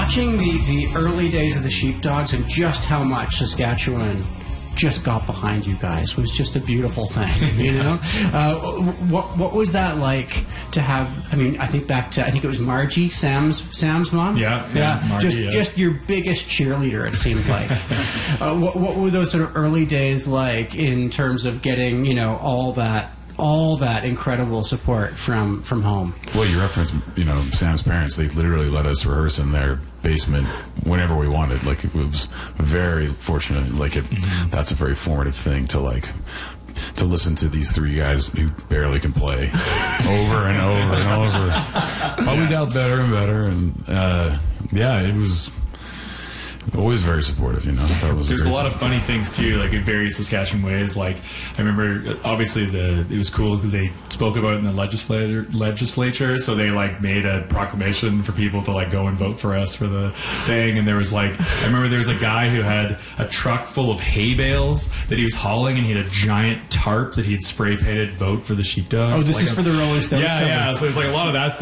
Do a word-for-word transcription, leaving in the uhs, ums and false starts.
watching the, the early days of the Sheepdogs and just how much Saskatchewan just got behind you guys was just a beautiful thing, you know? uh, what what was that like to have, I mean, I think back to, I think it was Margie, Sam's Sam's mom? Yeah, yeah. yeah Margie, just, yeah. just your biggest cheerleader, it seemed like. uh, what, what were those sort of early days like in terms of getting, you know, all that all that incredible support from, from home? Well, you referenced, you know, Sam's parents. They literally let us rehearse in their basement whenever we wanted. Like, it was very fortunate. Like, it, mm-hmm. that's a very formative thing to, like, to listen to these three guys who barely can play over and over and over. But we got better and better. And, uh, yeah, it was always very supportive, you know. That was There's a, a lot of funny things too, like in various Saskatchewan ways. Like I remember, obviously the it was cool because they spoke about it in the legislature. Legislature, so they like made a proclamation for people to like go and vote for us for the thing. And there was like, I remember there was a guy who had a truck full of hay bales that he was hauling, and he had a giant tarp that he had spray painted "Vote for the Sheepdogs." Oh, this like is a, for the Rolling Stones. Yeah, cover. yeah. So there's like a lot of that stuff.